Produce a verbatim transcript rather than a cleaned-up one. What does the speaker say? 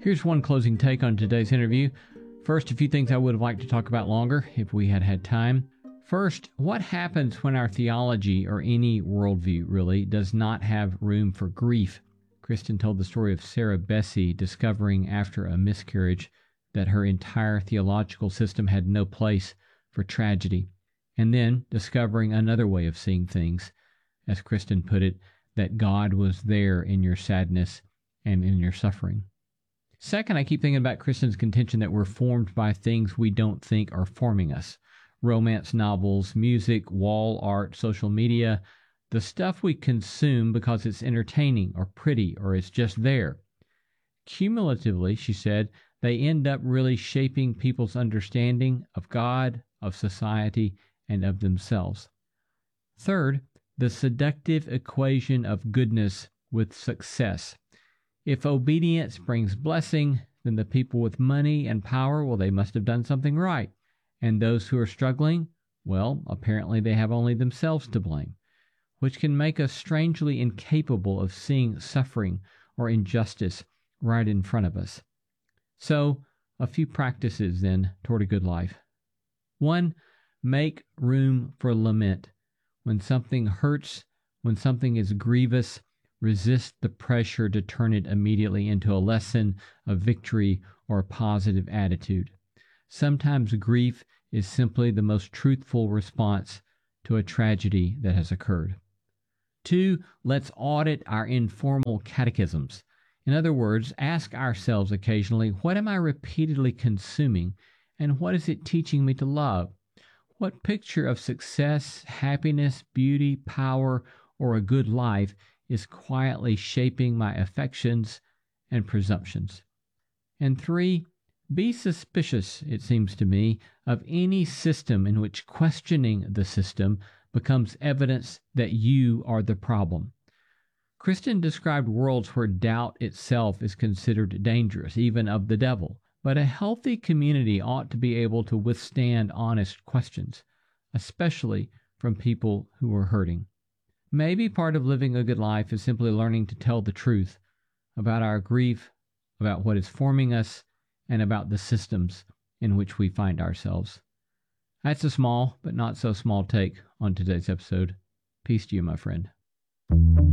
Here's one closing take on today's interview. First, a few things I would have liked to talk about longer if we had had time. First, what happens when our theology, or any worldview really, does not have room for grief? Kristen told the story of Sarah Bessey discovering after a miscarriage that her entire theological system had no place for tragedy, and then discovering another way of seeing things, as Kristen put it, that God was there in your sadness and in your suffering. Second, I keep thinking about Kristen's contention that we're formed by things we don't think are forming us. Romance novels, music, wall art, social media, the stuff we consume because it's entertaining or pretty or it's just there. Cumulatively, she said, they end up really shaping people's understanding of God, of society, and of themselves. Third, the seductive equation of goodness with success. If obedience brings blessing, then the people with money and power, well, they must have done something right. And those who are struggling, well, apparently they have only themselves to blame, which can make us strangely incapable of seeing suffering or injustice right in front of us. So, a few practices then toward a good life. One, make room for lament. When something hurts, when something is grievous, resist the pressure to turn it immediately into a lesson of victory or a positive attitude. Sometimes grief is simply the most truthful response to a tragedy that has occurred. Two, let's audit our informal catechisms. In other words, ask ourselves occasionally, what am I repeatedly consuming, and what is it teaching me to love? What picture of success, happiness, beauty, power, or a good life is quietly shaping my affections and presumptions? And three, be suspicious, it seems to me, of any system in which questioning the system becomes evidence that you are the problem. Kristen described worlds where doubt itself is considered dangerous, even of the devil. But a healthy community ought to be able to withstand honest questions, especially from people who are hurting. Maybe part of living a good life is simply learning to tell the truth about our grief, about what is forming us, and about the systems in which we find ourselves. That's a small, but not so small take on today's episode. Peace to you, my friend.